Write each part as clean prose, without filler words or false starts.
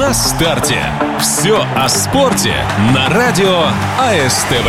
На старте. Все о спорте на радио АСТВ.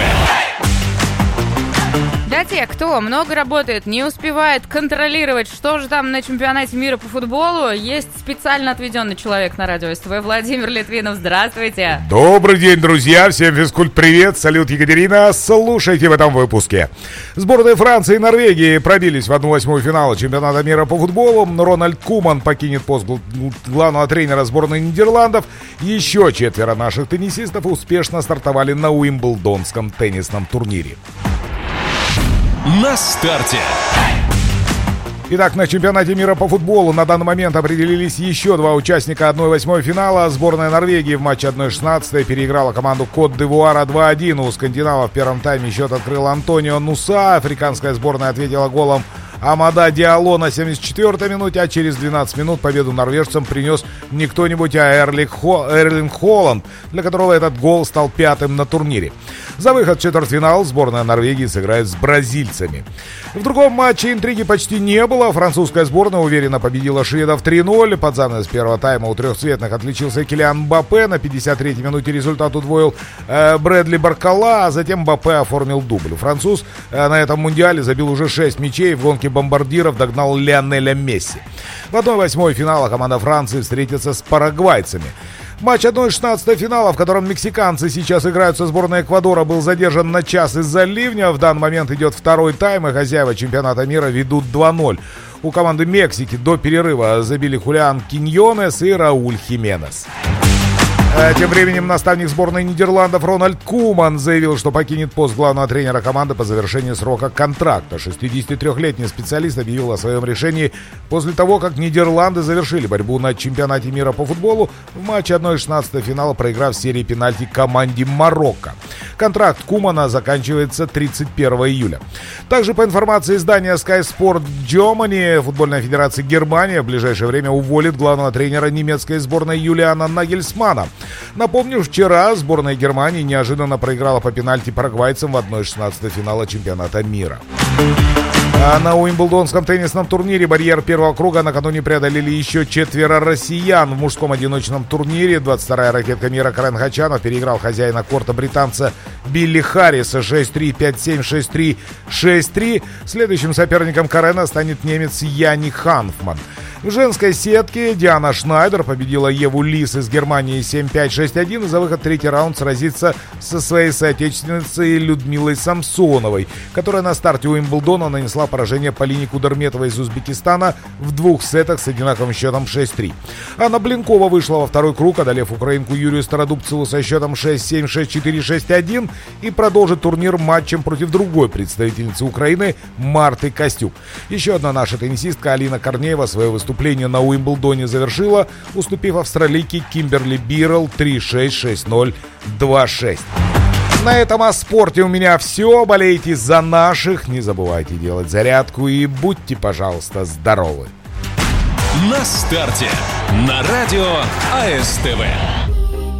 Для тех, кто много работает, не успевает контролировать, что же там на чемпионате мира по футболу, есть специально отведенный человек на радио СТВ. Владимир Литвинов, здравствуйте. Добрый день, друзья. Всем физкульт-привет. Салют, Екатерина. Слушайте в этом выпуске. Сборные Франции и Норвегии пробились в 1/8 финала чемпионата мира по футболу. Рональд Куман покинет пост главного тренера сборной Нидерландов. Еще 4 наших теннисистов успешно стартовали на Уимблдонском теннисном турнире. На старте. Итак, на чемпионате мира по футболу на данный момент определились еще 2 участника 1/8 финала. Сборная Норвегии в матче 1/16 переиграла команду Кот-д'Ивуара 2-1. У скандинавов в первом тайме счет открыл Антонио Нуса. Африканская сборная ответила голом Амада Диалло на 74-й минуте, а через 12 минут победу норвежцам принес не кто-нибудь, а Эрлинг Холланд, для которого этот гол стал 5-м на турнире. За выход в четвертьфинал сборная Норвегии сыграет с бразильцами. В другом матче интриги почти не было. Французская сборная уверенно победила шведов 3-0. Под занавес первого тайма у трехцветных отличился Килиан Мбаппе. На 53-й минуте результат удвоил Брэдли Баркола, а затем Мбаппе оформил дубль. Француз на этом мундиале забил уже 6 мячей. В гонке бомбардиров догнал Лионеля Месси. В 1/8 финала команда Франции встретится с парагвайцами. Матч 1/16 финала, в котором мексиканцы сейчас играют со сборной Эквадора, был задержан на час из-за ливня. В данный момент идет второй тайм, и хозяева чемпионата мира ведут 2-0. У команды Мексики до перерыва забили Хулиан Киньонес и Рауль Хименес. Тем временем наставник сборной Нидерландов Рональд Куман заявил, что покинет пост главного тренера команды по завершении срока контракта. 63-летний специалист объявил о своем решении после того, как Нидерланды завершили борьбу на чемпионате мира по футболу в матче 1/16 финала, проиграв в серии пенальти команде Марокко. Контракт Кумана заканчивается 31 июля. Также по информации издания Sky Sport Germany, футбольная федерация Германии в ближайшее время уволит главного тренера немецкой сборной Юлиана Нагельсмана. Напомню, вчера сборная Германии неожиданно проиграла по пенальти парагвайцам в 1/16 финала чемпионата мира. А на Уимблдонском теннисном турнире барьер первого круга накануне преодолели еще 4 россиян. В мужском одиночном турнире 22-я ракетка мира Карен Хачанов переиграл хозяина корта британца Билли Харриса 6-3, 5-7, 6-3, 6-3. Следующим соперником Карена станет немец Яни Ханфман. В женской сетке Диана Шнайдер победила Еву Лис из Германии 7-5, 6-1 и за выход в третий раунд сразится со своей соотечественницей Людмилой Самсоновой, которая на старте Уимблдона нанесла поражение Полине Кудерметовой из Узбекистана в 2 сетах с одинаковым счетом 6-3. Анна Блинкова вышла во второй круг, одолев украинку Юрию Стародубцеву со счетом 6-7, 6-4, 6-1 и продолжит турнир матчем против другой представительницы Украины Марты Костюк. Еще одна наша теннисистка Алина Корнеева свое выступление на Уимблдоне завершила, уступив австралийке Кимберли Биррелл 3-6, 6-0, 2-6. На этом о спорте у меня все. Болейте за наших, не забывайте делать зарядку и будьте, пожалуйста, здоровы. На старте. На радио АСТВ.